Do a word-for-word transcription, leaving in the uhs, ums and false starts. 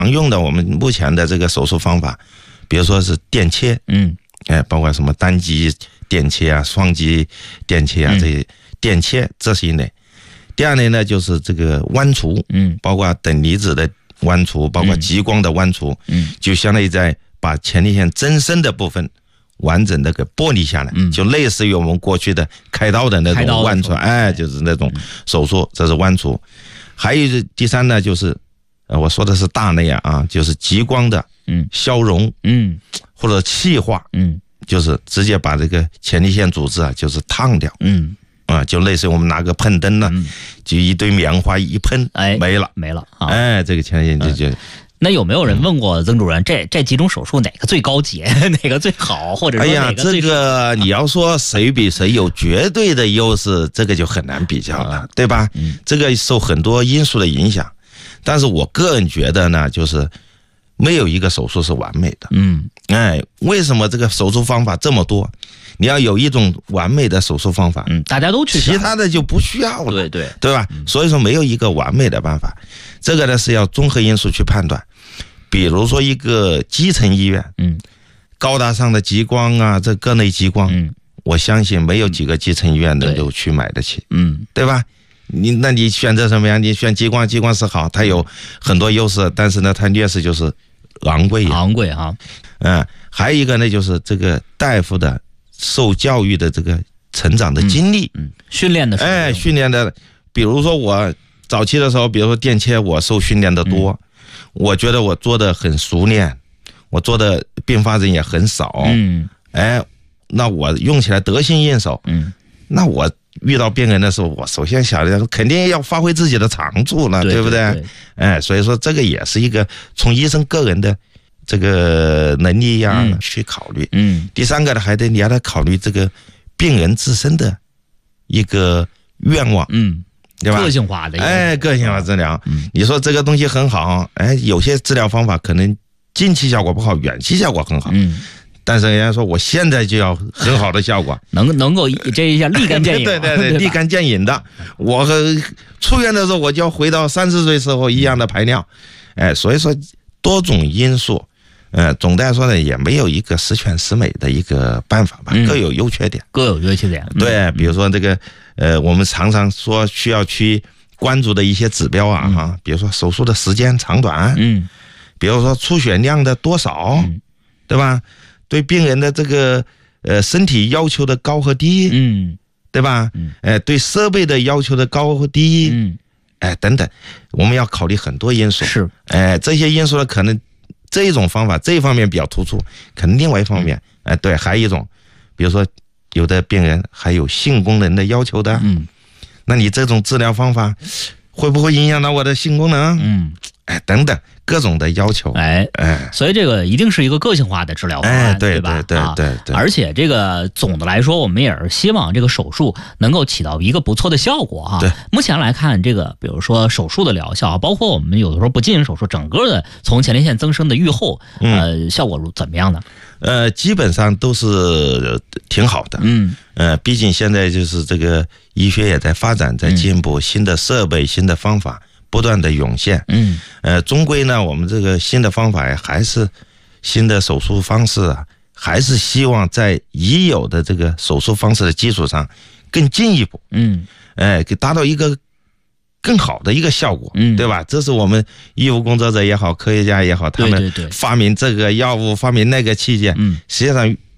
用的我们目前的这个手术方法，比如说是电切， 嗯， 哎，包括什么单极电切啊、双极电切啊，这些电切这是一类。第二类呢，就是这个剜除，嗯，包括等离子的剜除，包括激光的剜除，嗯，就相当于在把前列腺增生的部分完整的给剥离下来，嗯，就类似于我们过去的开刀的那种剜除，哎，就是那种手术，这是剜除。还有第三呢，就是呃，我说的是大类啊，就是激光的，嗯，消融，嗯，或者气化，嗯，就是直接把这个前列腺组织啊，就是烫掉，嗯。啊，就类似于我们拿个喷灯呢、啊嗯，就一堆棉花一喷，哎，没了， 没了啊！ 哎，这个前列腺就就、嗯。 那有没有人问过曾主任，这这几种手术哪个最高级，哪个最好，或者说哪个最？ 哎呀，这个你要说谁比谁有绝对的优势，这个就很难比较了，对吧？嗯，这个受很多因素的影响，但是我个人觉得呢，就是没有一个手术是完美的。嗯，哎，为什么这个手术方法这么多？你要有一种完美的手术方法， 嗯，大家都去， 其他的就不需要了， 对对， 对吧？嗯、所以说没有一个完美的办法，这个呢是要综合因素去判断。比如说一个基层医院，嗯，高大上的激光啊，这各类激光，嗯，我相信没有几个基层医院能够去买得起，嗯，对吧？你那你选择什么呀？你选激光，激光是好，它有很多优势，但是呢，它劣势就是昂贵， 昂贵哈， 嗯，还有一个呢就是这个大夫的。受教育的这个成长的经历， 嗯，训练的时候， 哎，训练的，比如说我早期的时候，比如说电切，我受训练的多，嗯、我觉得我做的很熟练，我做的并发症也很少，嗯，哎，那我用起来得心应手，嗯，那我遇到病人的时候，我首先想的肯定要发挥自己的长处了，对不对？对对对，哎，所以说这个也是一个从医生个人的。这个能力呀、啊嗯，去考虑。嗯，第三个呢，还得你要来考虑这个病人自身的一个愿望。嗯，对吧？ 个性化的， 哎，个性化治疗。嗯，你说这个东西很好，哎，有些治疗方法可能近期效果不好，远期效果很好。嗯，但是人家说我现在就要很好的效果， 能能够这一下立竿见影。 对对 对, 对，立竿见影的。我出院的时候我就要回到三十岁时候一样的排尿。哎，所以说多种因素。呃，总的来说呢，也没有一个十全十美的一个办法吧，嗯、各有优缺点， 各有优缺点。 对，嗯、比如说这个，呃，我们常常说需要去关注的一些指标啊，哈、嗯，比如说手术的时间长短，嗯，比如说出血量的多少，嗯、对吧？对病人的这个呃身体要求的高和低，嗯，对吧？嗯，呃，对设备的要求的高和低，嗯，哎，等等，我们要考虑很多因素。 是， 哎，这些因素呢，可能。这一种方法这一方面比较突出，可能另外一方面，哎、嗯呃，对，还有一种，比如说有的病人还有性功能的要求的，嗯，那你这种治疗方法会不会影响到我的性功能？嗯，哎，等等各种的要求， 哎哎，所以这个一定是一个个性化的治疗方案， 哎、对吧？ 对对 对, 对, 对、 啊，而且这个总的来说，我们也是希望这个手术能够起到一个不错的效果哈、啊。 对， 目前来看，这个比如说手术的疗效，包括我们有的时候不进行手术，整个的从前列腺增生的预后，呃，效果怎么样呢？ 呃，基本上都是挺好的。嗯，呃，毕竟现在就是这个医学也在发展，在进步，新的设备、新的方法不断的涌现。嗯，呃，终归呢，我们这个新的方法还是新的手术方式啊，还是希望在已有的这个手术方式的基础上更进一步。嗯，哎，给达到一个更好的一个效果，嗯，对吧？这是我们医务工作者也好，科学家也好，他们发明这个药物、发明那个器械，嗯，实际上